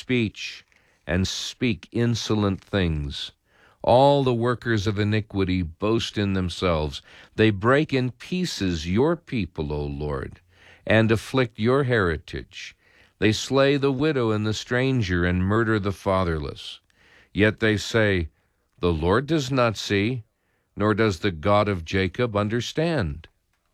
speech and speak insolent things. All the workers of iniquity boast in themselves. They break in pieces your people, O Lord, and afflict your heritage. They slay the widow and the stranger and murder the fatherless. Yet they say, the Lord does not see, nor does the God of Jacob understand.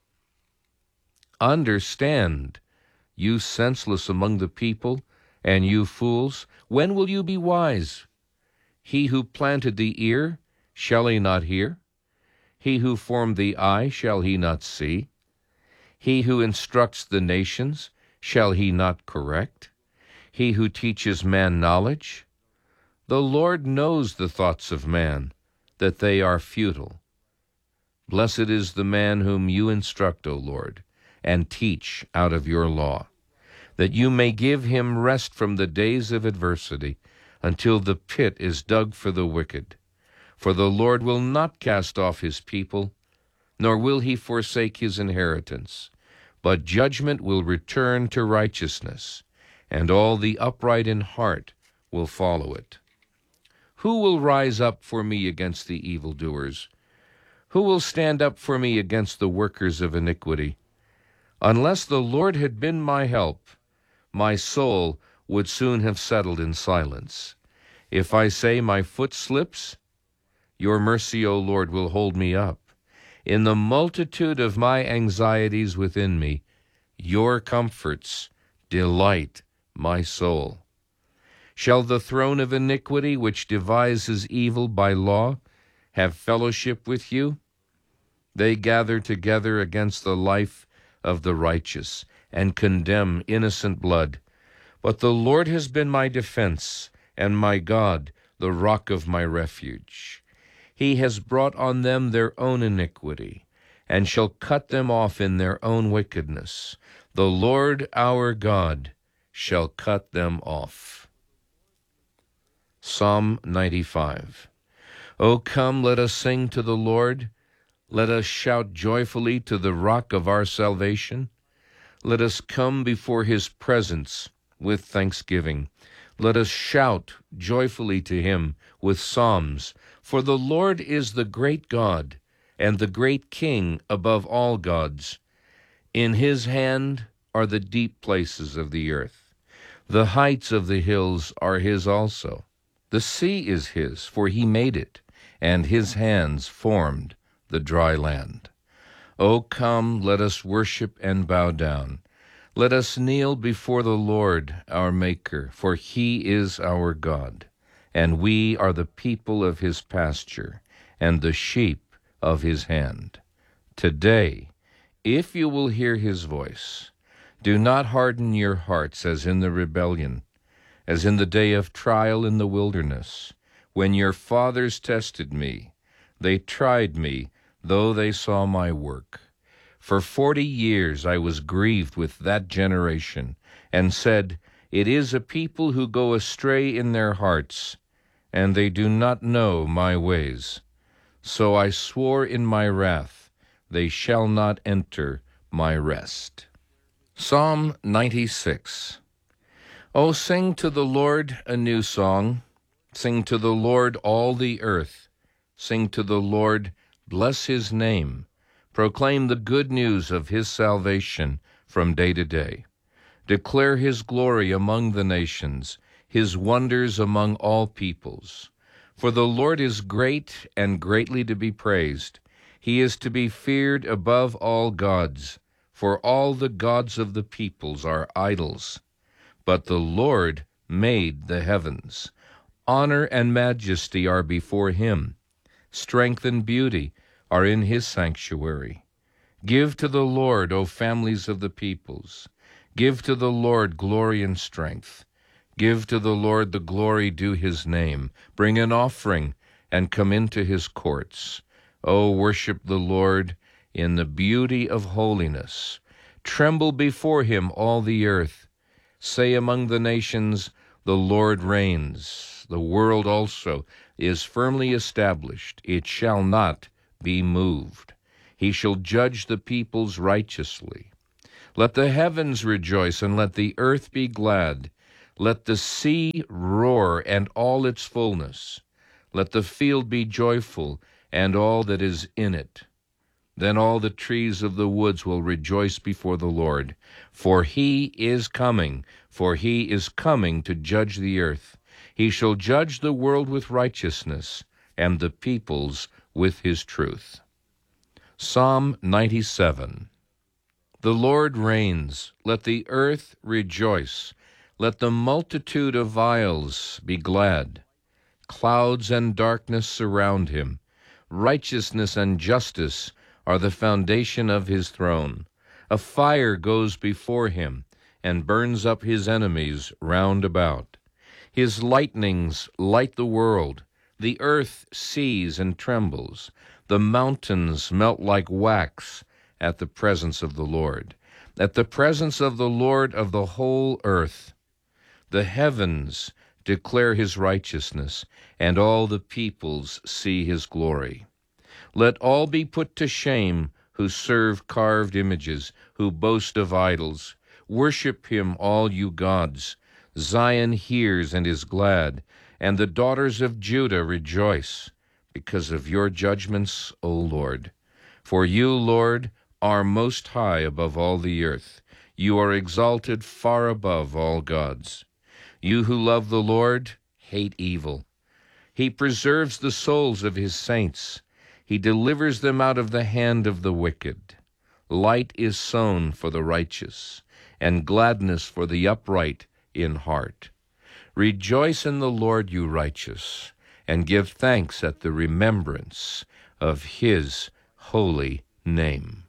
Understand, you senseless among the people, and you fools, when will you be wise? He who planted the ear, shall he not hear? He who formed the eye, shall he not see? He who instructs the nations, shall he not correct? He who teaches man knowledge? The Lord knows the thoughts of man, that they are futile. Blessed is the man whom you instruct, O Lord, and teach out of your law, that you may give him rest from the days of adversity, until the pit is dug for the wicked. For the Lord will not cast off his people, nor will he forsake his inheritance, but judgment will return to righteousness, and all the upright in heart will follow it. Who will rise up for me against the evildoers? Who will stand up for me against the workers of iniquity? Unless the Lord had been my help, my soul would soon have settled in silence. If I say my foot slips, your mercy, O Lord, will hold me up. In the multitude of my anxieties within me, your comforts delight my soul. Shall the throne of iniquity, which devises evil by law, have fellowship with you? They gather together against the life of the righteous, and condemn innocent blood. But the Lord has been my defense, and my God, the rock of my refuge. He has brought on them their own iniquity, and shall cut them off in their own wickedness. The Lord our God shall cut them off. Psalm 95. O come, let us sing to the Lord. Let us shout joyfully to the rock of our salvation. Let us come before his presence with thanksgiving. Let us shout joyfully to him with psalms. For the Lord is the great God, and the great King above all gods. In his hand are the deep places of the earth. The heights of the hills are his also. The sea is his, for he made it, and his hands formed the dry land. O come, let us worship and bow down. Let us kneel before the Lord our Maker, for he is our God, and we are the people of his pasture, and the sheep of his hand. Today, if you will hear his voice, do not harden your hearts as in the rebellion, as in the day of trial in the wilderness, when your fathers tested me. They tried me, though they saw my work. For 40 years I was grieved with that generation, and said, it is a people who go astray in their hearts, and they do not know my ways. So I swore in my wrath, they shall not enter my rest. Psalm 96. O sing to the Lord a new song. Sing to the Lord all the earth. Sing to the Lord, bless his name. Proclaim the good news of his salvation from day to day. Declare his glory among the nations, his wonders among all peoples. For the Lord is great and greatly to be praised. He is to be feared above all gods, for all the gods of the peoples are idols. But the Lord made the heavens. Honor and majesty are before him. Strength and beauty are in his sanctuary. Give to the Lord, O families of the peoples. Give to the Lord glory and strength. Give to the Lord the glory due his name. Bring an offering and come into his courts. O worship the Lord in the beauty of holiness. Tremble before him, all the earth. Say among the nations, the Lord reigns. The world also is firmly established. It shall not be moved. He shall judge the peoples righteously. Let the heavens rejoice, and let the earth be glad. Let the sea roar and all its fullness. Let the field be joyful and all that is in it. Then all the trees of the woods will rejoice before the Lord. For he is coming to judge the earth. He shall judge the world with righteousness, and the peoples with his truth. Psalm 97. The Lord reigns. Let the earth rejoice. Let the multitude of isles be glad. Clouds and darkness surround him. Righteousness and justice are the foundation of his throne. A fire goes before him and burns up his enemies round about. His lightnings light the world. The earth sees and trembles. The mountains melt like wax at the presence of the Lord, at the presence of the Lord of the whole earth. The heavens declare his righteousness, and all the peoples see his glory. Let all be put to shame who serve carved images, who boast of idols. Worship him, all you gods. Zion hears and is glad, and the daughters of Judah rejoice, because of your judgments, O Lord. For you, Lord, are most high above all the earth. You are exalted far above all gods. You who love the Lord hate evil. He preserves the souls of his saints. He delivers them out of the hand of the wicked. Light is sown for the righteous, and gladness for the upright in heart. Rejoice in the Lord, you righteous, and give thanks at the remembrance of his holy name.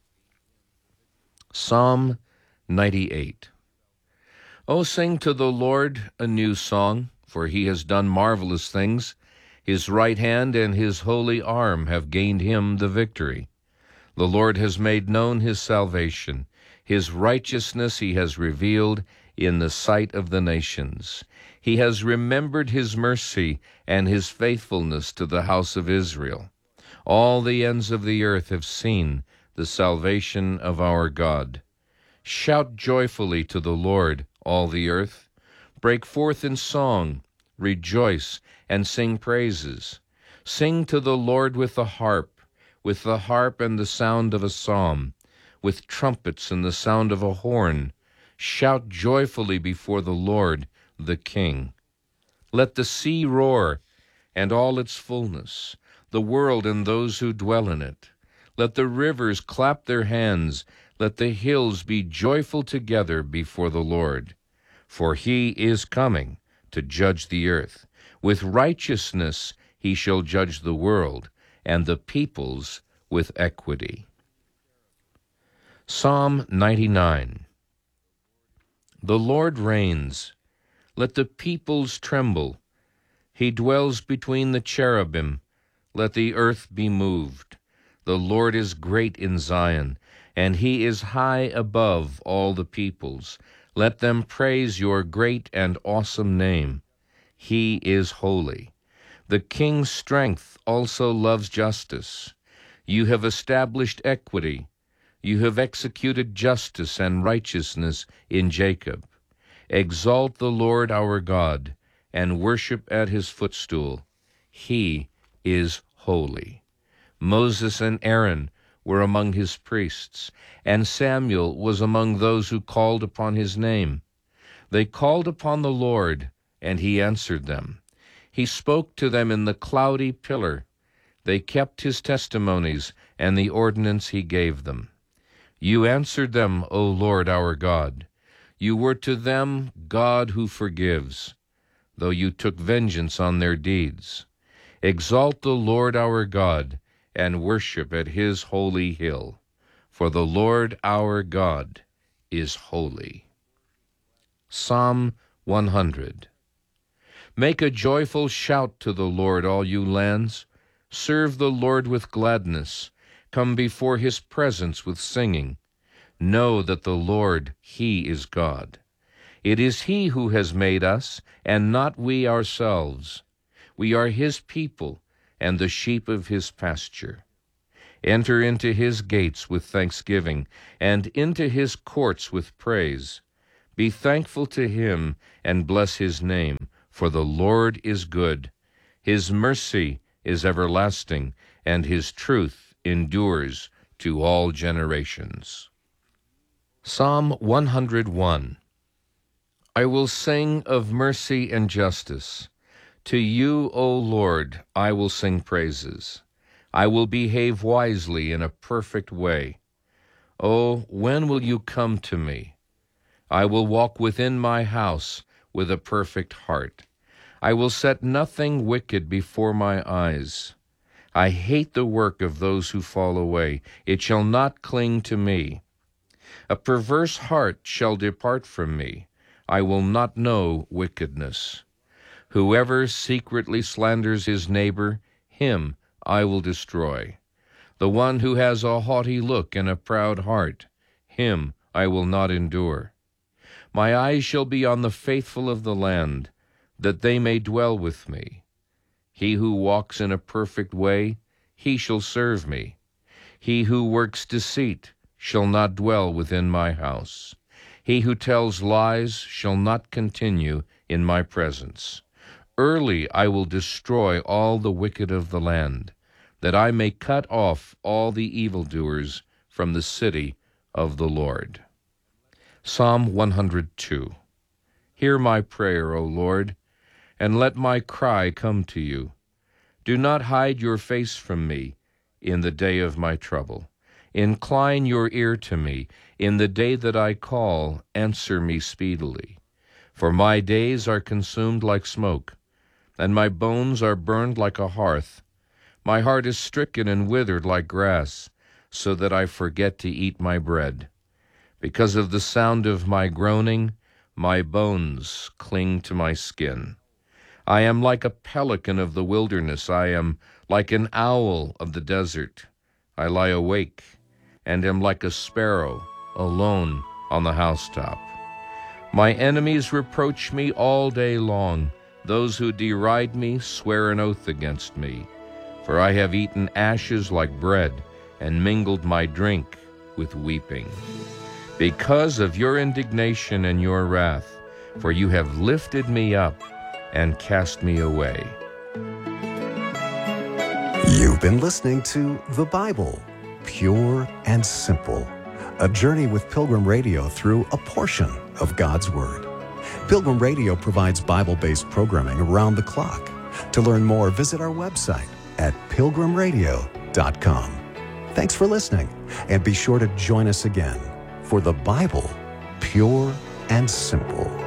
Psalm 98. O sing to the Lord a new song, for he has done marvelous things. His right hand and his holy arm have gained him the victory. The Lord has made known his salvation. His righteousness he has revealed in the sight of the nations. He has remembered his mercy and his faithfulness to the house of Israel. All the ends of the earth have seen the salvation of our God. Shout joyfully to the Lord, all the earth. Break forth in song, rejoice, and sing praises. Sing to the Lord with the harp and the sound of a psalm, with trumpets and the sound of a horn. Shout joyfully before the Lord, the King. Let the sea roar, and all its fullness, the world and those who dwell in it. Let the rivers clap their hands. Let the hills be joyful together before the Lord. For he is coming to judge the earth. With righteousness he shall judge the world, and the peoples with equity. Psalm 99. The Lord reigns. Let the peoples tremble. He dwells between the cherubim. Let the earth be moved. The Lord is great in Zion, and he is high above all the peoples. Let them praise your great and awesome name. He is holy. The king's strength also loves justice. You have established equity. You have executed justice and righteousness in Jacob. Exalt the Lord our God, and worship at his footstool. He is holy. Moses and Aaron were among his priests, and Samuel was among those who called upon his name. They called upon the Lord, and he answered them. He spoke to them in the cloudy pillar. They kept his testimonies and the ordinance he gave them. You answered them, O Lord our God. You were to them God who forgives, though you took vengeance on their deeds. Exalt the Lord our God, and worship at his holy hill, for the Lord our God is holy. Psalm 100. Make a joyful shout to the Lord, all you lands. Serve the Lord with gladness. Come before his presence with singing. Know that the Lord, he is God. It is he who has made us, and not we ourselves. We are his people, and the sheep of his pasture. Enter into his gates with thanksgiving, and into his courts with praise. Be thankful to him and bless his name, for the Lord is good. His mercy is everlasting, and his truth endures to all generations. Psalm 101. I will sing of mercy and justice. To you, O Lord, I will sing praises. I will behave wisely in a perfect way. Oh, when will you come to me? I will walk within my house with a perfect heart. I will set nothing wicked before my eyes. I hate the work of those who fall away. It shall not cling to me. A perverse heart shall depart from me. I will not know wickedness. Whoever secretly slanders his neighbor, him I will destroy. The one who has a haughty look and a proud heart, him I will not endure. My eyes shall be on the faithful of the land, that they may dwell with me. He who walks in a perfect way, he shall serve me. He who works deceit shall not dwell within my house. He who tells lies shall not continue in my presence. Early I will destroy all the wicked of the land, that I may cut off all the evildoers from the city of the Lord. Psalm 102. Hear my prayer, O Lord, and let my cry come to you. Do not hide your face from me in the day of my trouble. Incline your ear to me. In the day that I call, answer me speedily. For my days are consumed like smoke, and my bones are burned like a hearth. My heart is stricken and withered like grass, so that I forget to eat my bread. Because of the sound of my groaning, my bones cling to my skin. I am like a pelican of the wilderness. I am like an owl of the desert. I lie awake and am like a sparrow alone on the housetop. My enemies reproach me all day long. Those who deride me swear an oath against me. For I have eaten ashes like bread and mingled my drink with weeping. Because of your indignation and your wrath, for you have lifted me up and cast me away. You've been listening to The Bible, Pure and Simple, a journey with Pilgrim Radio through a portion of God's Word. Pilgrim Radio provides Bible-based programming around the clock. To learn more, visit our website at pilgrimradio.com. Thanks for listening, and be sure to join us again for The Bible, Pure and Simple.